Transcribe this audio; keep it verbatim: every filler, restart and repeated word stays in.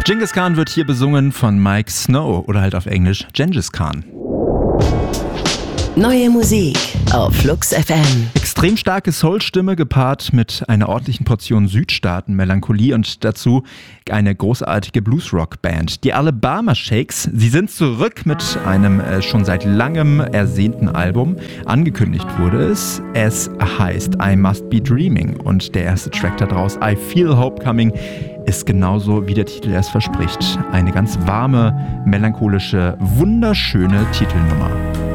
Genghis Khan wird hier besungen von Mike Snow oder halt auf Englisch Gengis Khan. Neue Musik auf Flux F M. Extrem starke Soul-Stimme gepaart mit einer ordentlichen Portion Südstaaten-Melancholie und dazu eine großartige Bluesrock-Band. Die Alabama Shakes, sie sind zurück mit einem äh, schon seit langem ersehnten Album. Angekündigt wurde es. Es heißt I Must Be Dreaming und der erste Track daraus, I Feel Hope Coming, ist genauso wie der Titel es verspricht. Eine ganz warme, melancholische, wunderschöne Titelnummer.